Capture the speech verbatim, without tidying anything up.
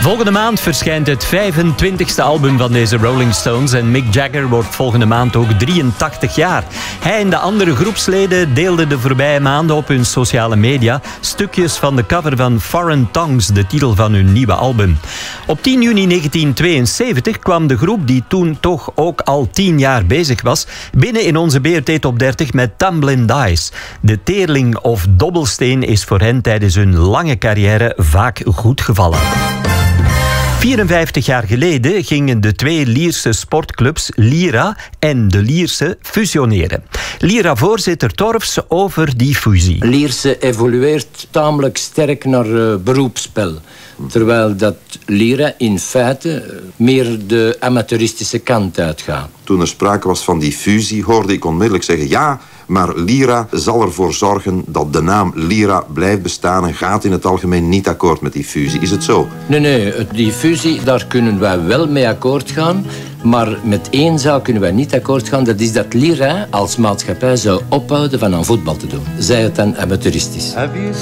Volgende maand verschijnt het vijfentwintigste album van deze Rolling Stones en Mick Jagger wordt volgende maand ook drieëntachtig jaar. Hij en de andere groepsleden deelden de voorbije maanden op hun sociale media stukjes van de cover van Foreign Tongues, de titel van hun nieuwe album. Op tien juni negentien tweeënzeventig kwam de groep, die toen toch ook al tien jaar bezig was, binnen in onze B R T Top dertig met Tumblin' Dice. De teerling of dobbelsteen is voor hen tijdens hun lange carrière vaak goed gevallen. vierenvijftig jaar geleden gingen de twee Lierse sportclubs Lira en de Lierse fusioneren. Lira-voorzitter Torfs over die fusie. Lierse evolueert tamelijk sterk naar uh, beroepsspel. Terwijl dat Lira in feite meer de amateuristische kant uitgaat. Toen er sprake was van die fusie hoorde ik onmiddellijk zeggen ja, maar Lira zal ervoor zorgen dat de naam Lira blijft bestaan en gaat in het algemeen niet akkoord met die fusie. Is het zo? Nee, nee, die fusie, daar kunnen wij wel mee akkoord gaan. Maar met één zaak kunnen wij niet akkoord gaan. Dat is dat Lira als maatschappij zou ophouden van aan voetbal te doen. Zij het dan amateuristisch. Have you